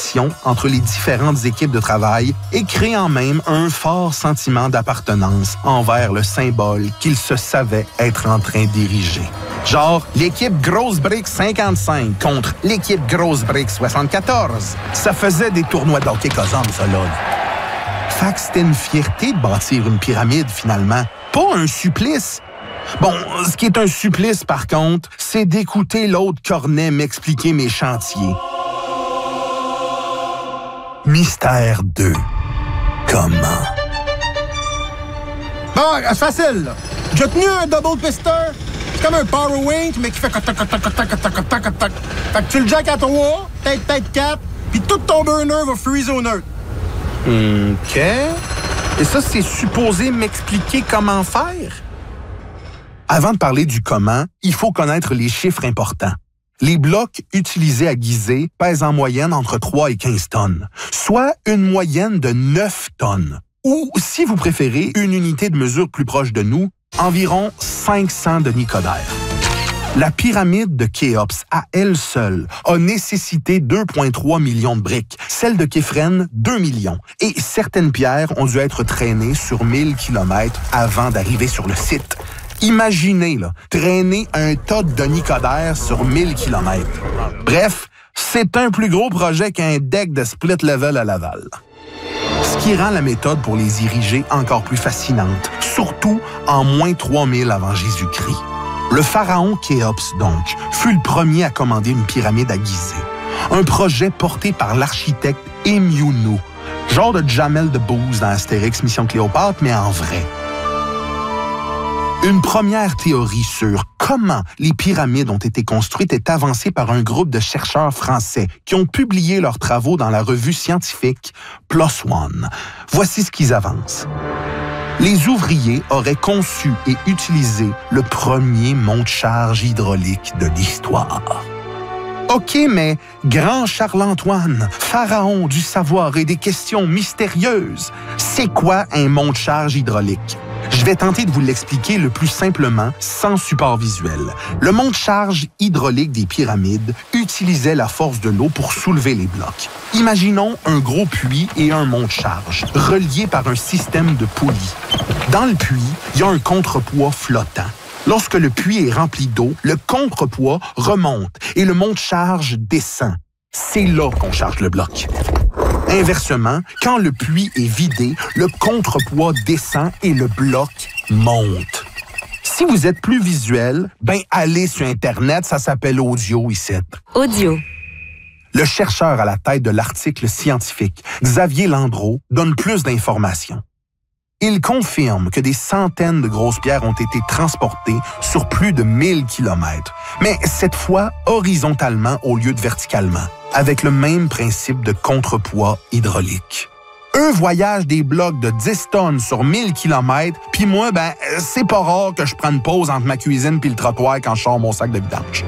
connexion entre les différentes équipes de travail et créant même un fort sentiment d'appartenance envers le symbole qu'il se savait être en train d'ériger. Genre, l'équipe Grosse Brick 55 contre l'équipe Grosse Brick 74. Ça faisait des tournois d'hockey cosum, ça, là. Fait que c'était une fierté de bâtir une pyramide, finalement. Pas un supplice. Bon, ce qui est un supplice, par contre, c'est d'écouter l'autre cornet m'expliquer mes chantiers. Mystère 2. Comment? Bon, c'est facile, là. J'ai tenu un double pister. C'est comme un power wing, mais qui fait tac, tac, tac, tac, tac, tac, tac, tac. Fait que tu le jack à 3, peut-être 4, puis tout ton burner va freeze au neutre. OK. Et ça, c'est supposé m'expliquer comment faire? Avant de parler du comment, il faut connaître les chiffres importants. Les blocs utilisés à Gizeh pèsent en moyenne entre 3 et 15 tonnes, soit une moyenne de 9 tonnes. Ou, si vous préférez, une unité de mesure plus proche de nous, environ 500 de Nicodère. La pyramide de Khéops, à elle seule, a nécessité 2,3 millions de briques, celle de Képhren, 2 millions, et certaines pierres ont dû être traînées sur 1000 km avant d'arriver sur le site. Imaginez, là, traîner un tas de Nicodère sur 1000 km. Bref, c'est un plus gros projet qu'un deck de split level à Laval. Ce qui rend la méthode pour les ériger encore plus fascinante, surtout en moins 3000 avant Jésus-Christ. Le pharaon Khéops, donc, fut le premier à commander une pyramide à Gizeh. Un projet porté par l'architecte Eumyonou, genre de Jamel Debbouze dans Astérix Mission Cléopâtre, mais en vrai. Une première théorie sur comment les pyramides ont été construites est avancée par un groupe de chercheurs français qui ont publié leurs travaux dans la revue scientifique PLOS ONE. Voici ce qu'ils avancent. Les ouvriers auraient conçu et utilisé le premier monte-charge hydraulique de l'histoire. OK, mais grand Charles-Antoine, pharaon du savoir et des questions mystérieuses, c'est quoi un monte-charge hydraulique? Je vais tenter de vous l'expliquer le plus simplement, sans support visuel. Le monte-charge hydraulique des pyramides utilisait la force de l'eau pour soulever les blocs. Imaginons un gros puits et un monte-charge, reliés par un système de poulies. Dans le puits, il y a un contrepoids flottant. Lorsque le puits est rempli d'eau, le contrepoids remonte et le monte-charge descend. C'est là qu'on charge le bloc. Inversement, quand le puits est vidé, le contrepoids descend et le bloc monte. Si vous êtes plus visuel, allez sur Internet, ça s'appelle audio ici. Audio. Le chercheur à la tête de l'article scientifique, Xavier Landreau, donne plus d'informations. Il confirme que des centaines de grosses pierres ont été transportées sur plus de 1000 km, mais cette fois horizontalement au lieu de verticalement, avec le même principe de contrepoids hydraulique. Eux voyagent des blocs de 10 tonnes sur 1000 km, puis moi, c'est pas rare que je prenne pause entre ma cuisine puis le trottoir quand je sors mon sac de vidange.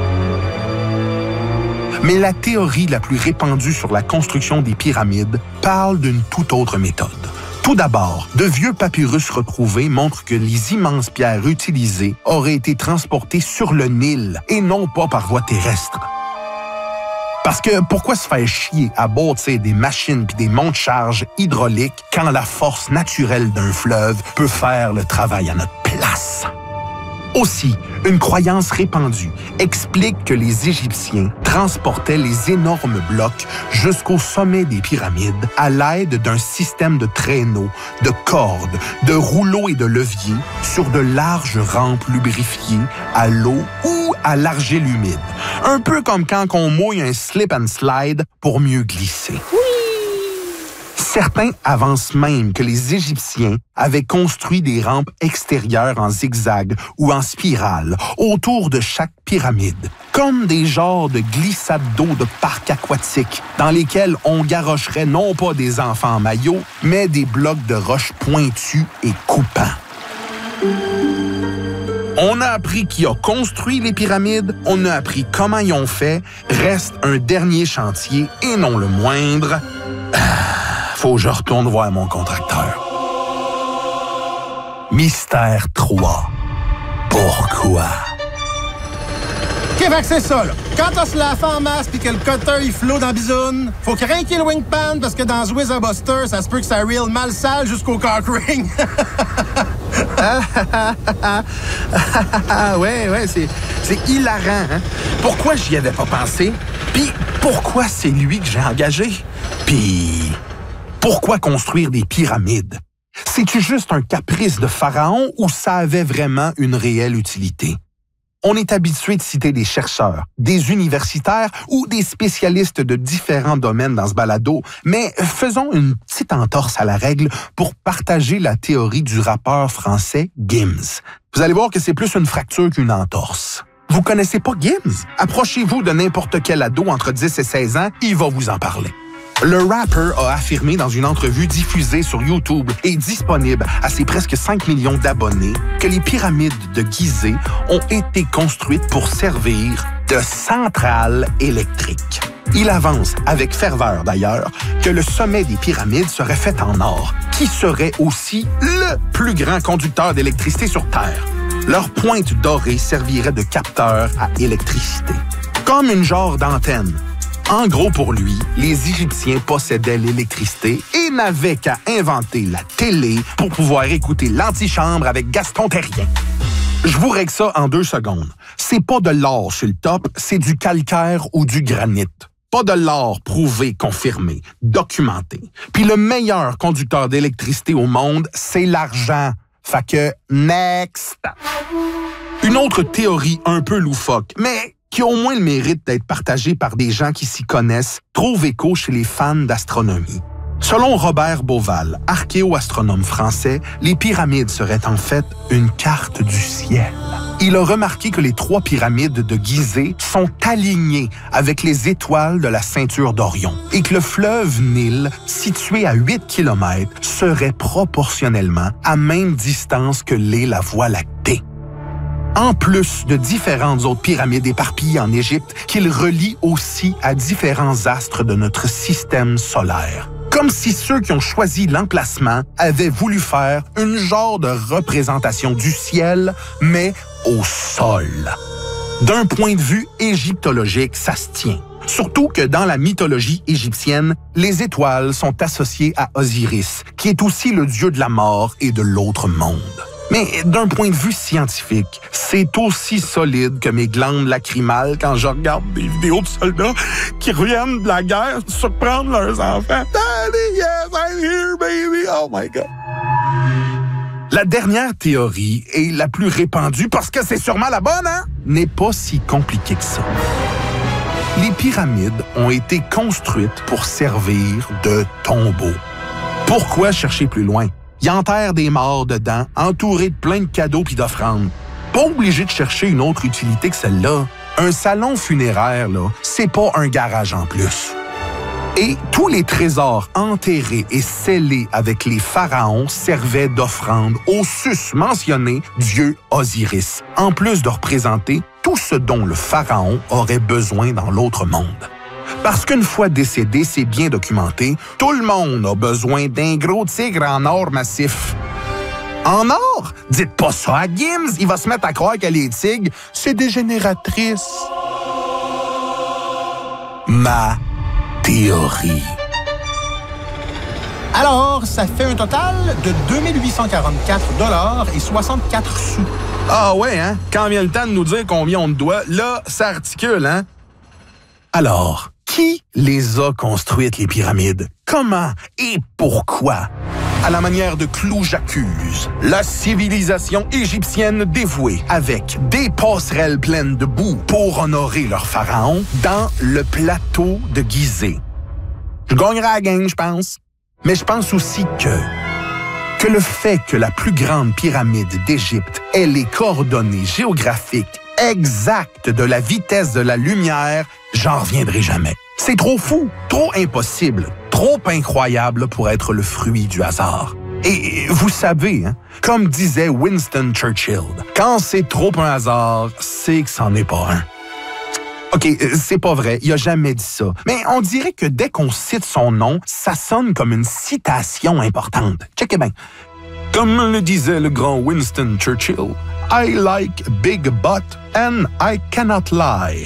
Mais la théorie la plus répandue sur la construction des pyramides parle d'une toute autre méthode. Tout d'abord, de vieux papyrus retrouvés montrent que les immenses pierres utilisées auraient été transportées sur le Nil et non pas par voie terrestre. Parce que pourquoi se faire chier à bâtir des machines puis des monte-charges hydrauliques quand la force naturelle d'un fleuve peut faire le travail à notre place? Aussi, une croyance répandue explique que les Égyptiens transportaient les énormes blocs jusqu'au sommet des pyramides à l'aide d'un système de traîneaux, de cordes, de rouleaux et de leviers sur de larges rampes lubrifiées à l'eau ou à l'argile humide. Un peu comme quand on mouille un slip and slide pour mieux glisser. Certains avancent même que les Égyptiens avaient construit des rampes extérieures en zigzag ou en spirale autour de chaque pyramide, comme des genres de glissades d'eau de parcs aquatiques dans lesquels on garrocherait non pas des enfants en maillot, mais des blocs de roches pointus et coupants. On a appris qui a construit les pyramides, on a appris comment ils ont fait. Reste un dernier chantier, et non le moindre. Faut que je retourne voir mon contracteur. Mystère 3. Pourquoi? OK, fait que c'est ça, là. Quand t'as se la fait en masse pis que le cutter, il flotte dans la bisoune, faut craquer le wingpan parce que dans Zwiz Buster, ça se peut que ça reel mal sale jusqu'au cock ring. ouais, c'est hilarant, hein? Pourquoi j'y avais pas pensé? Puis pourquoi c'est lui que j'ai engagé? Puis pourquoi construire des pyramides? C'est-tu juste un caprice de Pharaon ou ça avait vraiment une réelle utilité? On est habitué de citer des chercheurs, des universitaires ou des spécialistes de différents domaines dans ce balado, mais faisons une petite entorse à la règle pour partager la théorie du rappeur français Gims. Vous allez voir que c'est plus une fracture qu'une entorse. Vous connaissez pas Gims? Approchez-vous de n'importe quel ado entre 10 et 16 ans, il va vous en parler. Le rappeur a affirmé dans une entrevue diffusée sur YouTube et disponible à ses presque 5 millions d'abonnés que les pyramides de Gizeh ont été construites pour servir de centrale électrique. Il avance, avec ferveur d'ailleurs, que le sommet des pyramides serait fait en or, qui serait aussi le plus grand conducteur d'électricité sur Terre. Leur pointe dorée servirait de capteur à électricité, comme une genre d'antenne. En gros, pour lui, les Égyptiens possédaient l'électricité et n'avaient qu'à inventer la télé pour pouvoir écouter l'antichambre avec Gaston Terrien. Je vous règle ça en 2 secondes. C'est pas de l'or sur le top, c'est du calcaire ou du granit. Pas de l'or prouvé, confirmé, documenté. Puis le meilleur conducteur d'électricité au monde, c'est l'argent. Fait que, next! Une autre théorie un peu loufoque, mais qui a au moins le mérite d'être partagée par des gens qui s'y connaissent, trouve écho chez les fans d'astronomie. Selon Robert Beauval, archéo-astronome français, les pyramides seraient en fait une carte du ciel. Il a remarqué que les 3 pyramides de Gizeh sont alignées avec les étoiles de la ceinture d'Orion et que le fleuve Nil, situé à 8 km, serait proportionnellement à même distance que l'est la Voie lactée. En plus de différentes autres pyramides éparpillées en Égypte qu'il relie aussi à différents astres de notre système solaire. Comme si ceux qui ont choisi l'emplacement avaient voulu faire une genre de représentation du ciel, mais au sol. D'un point de vue égyptologique, ça se tient. Surtout que dans la mythologie égyptienne, les étoiles sont associées à Osiris, qui est aussi le dieu de la mort et de l'autre monde. Mais d'un point de vue scientifique, c'est aussi solide que mes glandes lacrymales quand je regarde des vidéos de soldats qui reviennent de la guerre surprendre leurs enfants. Daddy, yes, I'm here, baby! Oh my God! La dernière théorie, et la plus répandue, parce que c'est sûrement la bonne, hein, n'est pas si compliquée que ça. Les pyramides ont été construites pour servir de tombeaux. Pourquoi chercher plus loin? Il enterre des morts dedans, entourés de plein de cadeaux pis d'offrandes. Pas obligé de chercher une autre utilité que celle-là. Un salon funéraire, là, c'est pas un garage en plus. Et tous les trésors enterrés et scellés avec les pharaons servaient d'offrande au susmentionné dieu Osiris, en plus de représenter tout ce dont le pharaon aurait besoin dans l'autre monde. Parce qu'une fois décédé, c'est bien documenté, tout le monde a besoin d'un gros tigre en or massif. En or? Dites pas ça à Gims, il va se mettre à croire que les tigres, c'est des génératrices. Ma théorie. Alors, ça fait un total de 2844 $ et 64 sous. Ah ouais, hein? Quand vient le temps de nous dire combien on doit, là, ça articule, hein? Alors, qui les a construites, les pyramides? Comment et pourquoi? À la manière de Clou J'accuse, la civilisation égyptienne dévouée avec des passerelles pleines de boue pour honorer leur pharaon dans le plateau de Gizeh. Je gagnerai la game, je pense. Mais je pense aussi que le fait que la plus grande pyramide d'Égypte ait les coordonnées géographiques exactes de la vitesse de la lumière, j'en reviendrai jamais. C'est trop fou, trop impossible, trop incroyable pour être le fruit du hasard. Et vous savez, hein, comme disait Winston Churchill, quand c'est trop un hasard, c'est que c'en est pas un. OK, c'est pas vrai, il a jamais dit ça. Mais on dirait que dès qu'on cite son nom, ça sonne comme une citation importante. Checkez bien. Comme le disait le grand Winston Churchill, I like big butt and I cannot lie.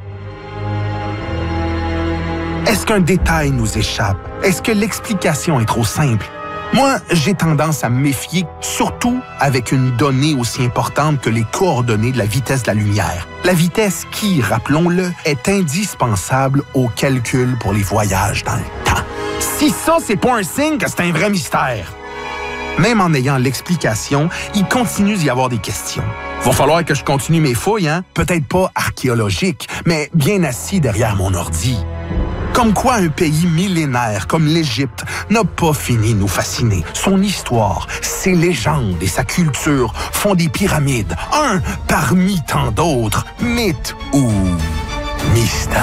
Est-ce qu'un détail nous échappe? Est-ce que l'explication est trop simple? Moi, j'ai tendance à me méfier, surtout avec une donnée aussi importante que les coordonnées de la vitesse de la lumière. La vitesse qui, rappelons-le, est indispensable au calcul pour les voyages dans le temps. Si ça, c'est pas un signe que c'est un vrai mystère. Même en ayant l'explication, il continue d'y avoir des questions. Va falloir que je continue mes fouilles, hein? Peut-être pas archéologiques, mais bien assis derrière mon ordi. Comme quoi un pays millénaire comme l'Égypte n'a pas fini de nous fasciner. Son histoire, ses légendes et sa culture font des pyramides, un parmi tant d'autres, mythe ou mystère.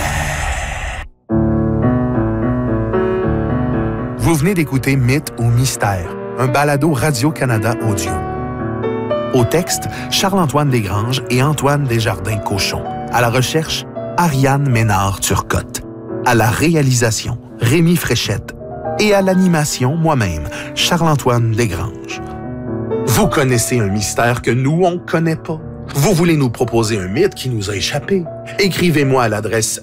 Vous venez d'écouter Mythe ou mystère, un balado Radio-Canada audio. Au texte, Charles-Antoine Desgranges et Antoine Desjardins-Cochon. À la recherche, Ariane Ménard-Turcotte. À la réalisation, Rémi Fréchette. Et à l'animation, moi-même, Charles-Antoine Desgranges. Vous connaissez un mystère que nous, on ne connaît pas. Vous voulez nous proposer un mythe qui nous a échappé? Écrivez-moi à l'adresse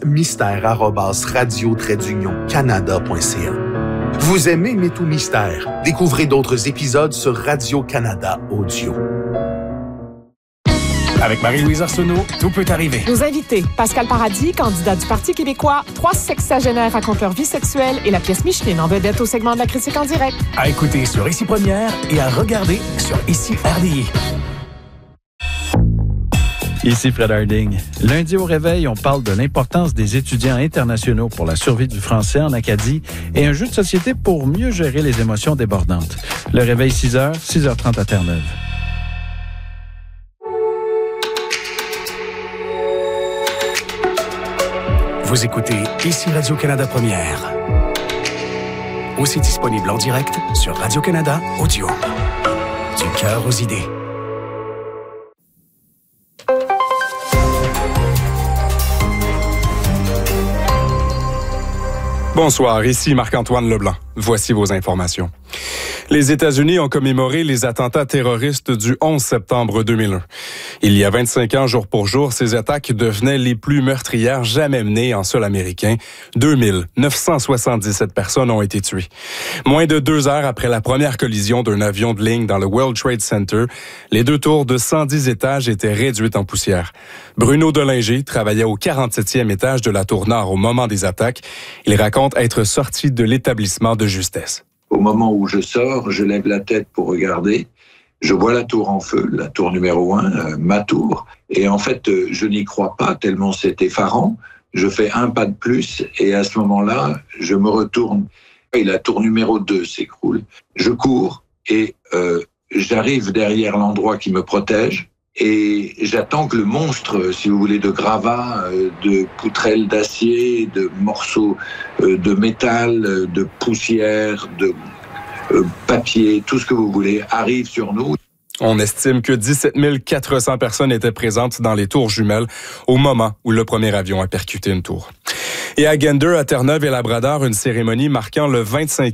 mystère@radio-canada.ca. Vous aimez Mythe ou mystère? Découvrez d'autres épisodes sur Radio-Canada Audio. Avec Marie-Louise Arsenault, tout peut arriver. Nos invités, Pascal Paradis, candidat du Parti québécois, 3 sexagénaires racontent leur vie sexuelle et la pièce Micheline en vedette au segment de la critique en direct. À écouter sur Ici Première et à regarder sur Ici RDI. Ici Fred Harding. Lundi au réveil, on parle de l'importance des étudiants internationaux pour la survie du français en Acadie et un jeu de société pour mieux gérer les émotions débordantes. Le réveil 6h, 6h30 à Terre-Neuve. Vous écoutez Ici Radio-Canada Première. Aussi disponible en direct sur Radio-Canada Audio. Du cœur aux idées. Bonsoir, ici Marc-Antoine Leblanc. Voici vos informations. Les États-Unis ont commémoré les attentats terroristes du 11 septembre 2001. Il y a 25 ans, jour pour jour, ces attaques devenaient les plus meurtrières jamais menées en sol américain. 2977 personnes ont été tuées. Moins de 2 heures après la première collision d'un avion de ligne dans le World Trade Center, les 2 tours de 110 étages étaient réduites en poussière. Bruno Delinger travaillait au 47e étage de la tour Nord au moment des attaques. Il raconte être sorti de l'établissement de justesse. Au moment où je sors, je lève la tête pour regarder. Je vois la tour en feu, la tour numéro 1, ma tour. Et en fait, je n'y crois pas tellement c'est effarant. Je fais un pas de plus et à ce moment-là, je me retourne et la tour numéro 2 s'écroule. Je cours et j'arrive derrière l'endroit qui me protège et j'attends que le monstre, si vous voulez, de gravats, de poutrelles d'acier, de morceaux de métal, de poussière, de papier, tout ce que vous voulez, arrive sur nous. On estime que 17 400 personnes étaient présentes dans les tours jumelles au moment où le premier avion a percuté une tour. Et à Gander, à Terre-Neuve et Labrador, une cérémonie marquant le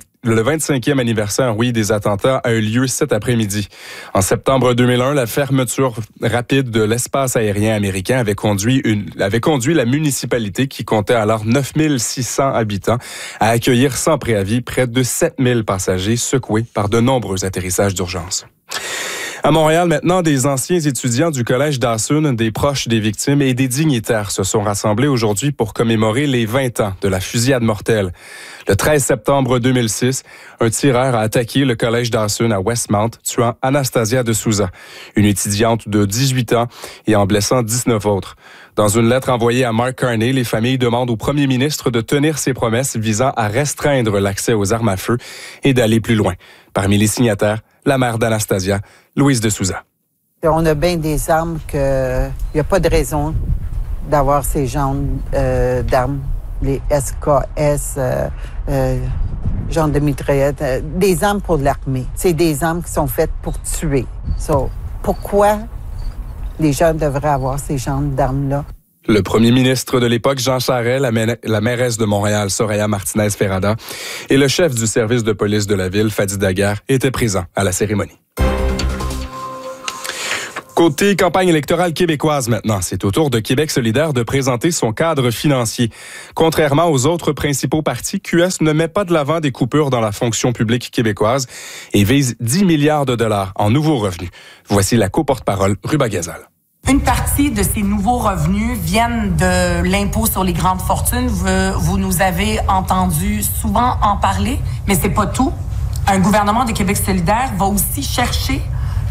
25e anniversaire, des attentats a eu lieu cet après-midi. En septembre 2001, la fermeture rapide de l'espace aérien américain avait conduit la municipalité, qui comptait alors 9 600 habitants, à accueillir sans préavis près de 7 000 passagers secoués par de nombreux atterrissages d'urgence. À Montréal, maintenant, des anciens étudiants du Collège Dawson, des proches des victimes et des dignitaires se sont rassemblés aujourd'hui pour commémorer les 20 ans de la fusillade mortelle. Le 13 septembre 2006, un tireur a attaqué le Collège Dawson à Westmount, tuant Anastasia de Souza, une étudiante de 18 ans, et en blessant 19 autres. Dans une lettre envoyée à Mark Carney, les familles demandent au premier ministre de tenir ses promesses visant à restreindre l'accès aux armes à feu et d'aller plus loin. Parmi les signataires, la mère d'Anastasia, Louise de Souza. On a bien des armes qu'il n'y a pas de raison d'avoir ces genres d'armes, les SKS, genre de mitraillettes, des armes pour l'armée. C'est des armes qui sont faites pour tuer. Pourquoi les gens devraient avoir ces genres d'armes-là? Le premier ministre de l'époque, Jean Charest, la mairesse de Montréal, Soraya Martinez-Ferrada, et le chef du service de police de la ville, Fadi Daguerre, étaient présents à la cérémonie. Côté campagne électorale québécoise maintenant, c'est au tour de Québec solidaire de présenter son cadre financier. Contrairement aux autres principaux partis, QS ne met pas de l'avant des coupures dans la fonction publique québécoise et vise 10 milliards de dollars en nouveaux revenus. Voici la co-porte-parole Ruba Ghazal. Une partie de ces nouveaux revenus viennent de l'impôt sur les grandes fortunes. Vous nous avez entendu souvent en parler, mais c'est pas tout. Un gouvernement de Québec solidaire va aussi chercher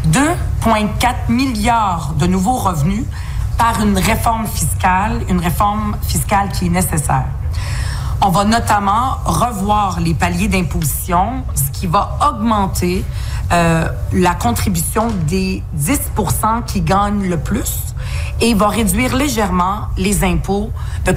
2,4 milliards de nouveaux revenus par une réforme fiscale qui est nécessaire. On va notamment revoir les paliers d'imposition, ce qui va augmenter la contribution des 10% qui gagnent le plus et va réduire légèrement les impôts de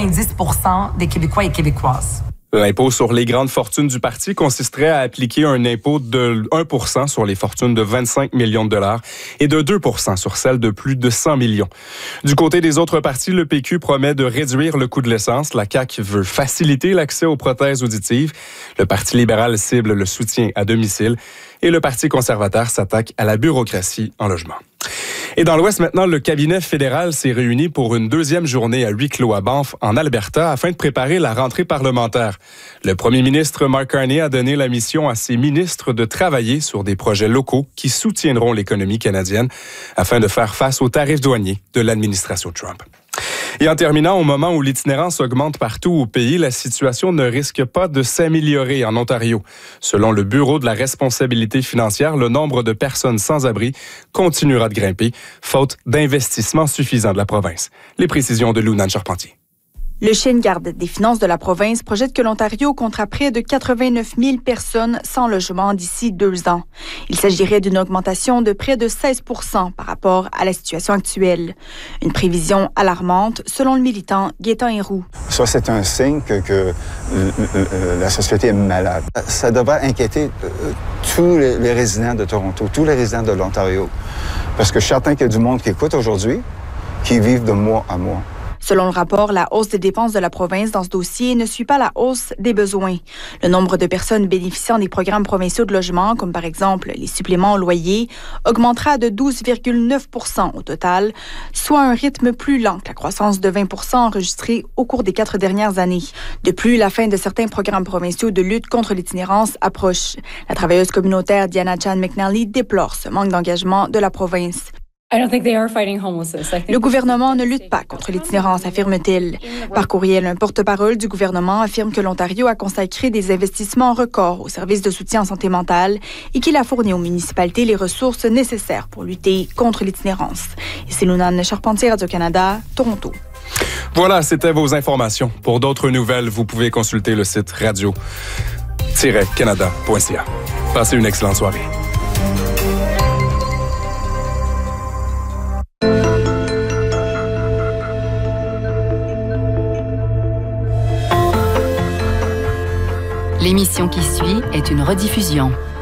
90% des Québécois et Québécoises. L'impôt sur les grandes fortunes du parti consisterait à appliquer un impôt de 1% sur les fortunes de 25 millions de dollars et de 2% sur celles de plus de 100 millions. Du côté des autres partis, le PQ promet de réduire le coût de l'essence. La CAQ veut faciliter l'accès aux prothèses auditives. Le Parti libéral cible le soutien à domicile et le Parti conservateur s'attaque à la bureaucratie en logement. Et dans l'Ouest, maintenant, le cabinet fédéral s'est réuni pour une deuxième journée à huis clos à Banff, en Alberta, afin de préparer la rentrée parlementaire. Le premier ministre Mark Carney a donné la mission à ses ministres de travailler sur des projets locaux qui soutiendront l'économie canadienne afin de faire face aux tarifs douaniers de l'administration Trump. Et en terminant, au moment où l'itinérance augmente partout au pays, la situation ne risque pas de s'améliorer en Ontario. Selon le Bureau de la responsabilité financière, le nombre de personnes sans abri continuera de grimper, faute d'investissements suffisants de la province. Les précisions de Lounan Charpentier. Le chien de garde des finances de la province projette que l'Ontario comptera près de 89 000 personnes sans logement d'ici 2 ans. Il s'agirait d'une augmentation de près de 16 % par rapport à la situation actuelle. Une prévision alarmante, selon le militant Gaétan Héroux. Ça, c'est un signe que la société est malade. Ça devrait inquiéter tous les résidents de Toronto, tous les résidents de l'Ontario. Parce que je suis certain qu'il y a du monde qui écoute aujourd'hui, qui vivent de mois à mois. Selon le rapport, la hausse des dépenses de la province dans ce dossier ne suit pas la hausse des besoins. Le nombre de personnes bénéficiant des programmes provinciaux de logement, comme par exemple les suppléments au loyer, augmentera de 12,9 % au total, soit un rythme plus lent que la croissance de 20 % enregistrée au cours des 4 dernières années. De plus, la fin de certains programmes provinciaux de lutte contre l'itinérance approche. La travailleuse communautaire Diana Chan McNally déplore ce manque d'engagement de la province. Le gouvernement ne lutte pas contre l'itinérance, affirme-t-il. Par courriel, un porte-parole du gouvernement affirme que l'Ontario a consacré des investissements records au service de soutien en santé mentale et qu'il a fourni aux municipalités les ressources nécessaires pour lutter contre l'itinérance. Ici Lounan Charpentier, Radio-Canada, Toronto. Voilà, c'était vos informations. Pour d'autres nouvelles, vous pouvez consulter le site radio-canada.ca. Passez une excellente soirée. L'émission qui suit est une rediffusion.